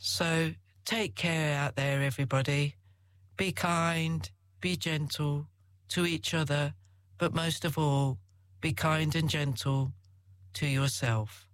So take care out there, everybody. Be kind, be gentle to each other, but most of all, be kind and gentle to yourself.